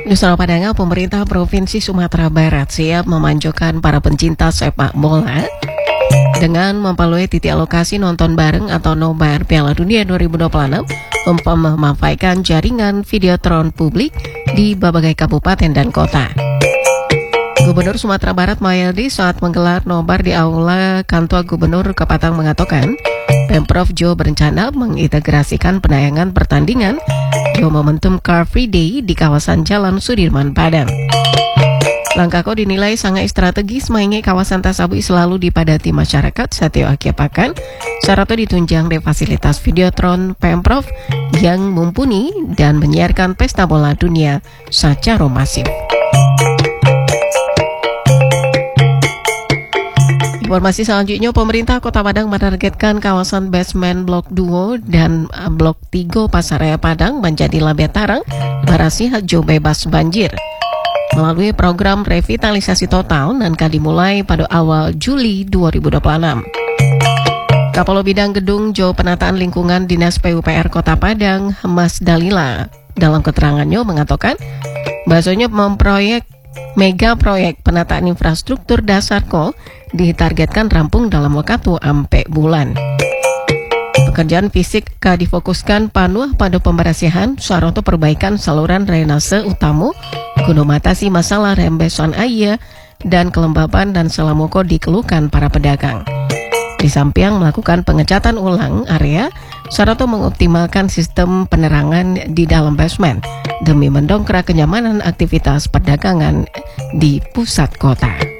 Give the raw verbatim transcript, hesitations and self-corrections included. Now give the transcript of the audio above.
Nusantara Padang, pemerintah Provinsi Sumatera Barat siap memanjakan para pencinta sepak bola dengan mempalui titik alokasi nonton bareng atau nobar Piala Dunia dua ribu dua puluh enam, memanfaatkan jaringan videotron publik di berbagai kabupaten dan kota. Gubernur Sumatera Barat Mayildi saat menggelar nobar di Aula Kantor Gubernur Kepatang mengatakan, Pemprov Jawa berencana mengintegrasikan penayangan pertandingan Jawa Momentum Car Free Day di kawasan Jalan Sudirman Padang. Langkah ko dinilai sangat strategis mengingat kawasan tersebut selalu dipadati masyarakat setiap akhir pekan. Syaratnya ditunjang dari fasilitas Videotron Pemprov yang mumpuni dan menyiarkan pesta bola dunia secara masif. Informasi selanjutnya, pemerintah Kota Padang menargetkan kawasan basement Blok dua dan Blok tiga Pasaraya Padang menjadi lebih tarang berasi hijau bebas banjir melalui program revitalisasi total dan akan dimulai pada awal Juli dua ribu dua puluh enam. Kapolo Bidang Gedung Jawa Penataan Lingkungan Dinas P U P R Kota Padang, Mas Dalila, dalam keterangannya mengatakan bahasanya memproyek mega proyek penataan infrastruktur dasar ko ditargetkan rampung dalam waktu ampe bulan. Pekerjaan fisik ka difokuskan panuh pada pembersihan sarana perbaikan saluran drainase utama guna matasi masalah rembesan air dan kelembapan dan selamoko dikeluhkan para pedagang. Di samping melakukan pengecatan ulang area sarana mengoptimalkan sistem penerangan di dalam basement demi mendongkrak kenyamanan aktivitas perdagangan di pusat kota.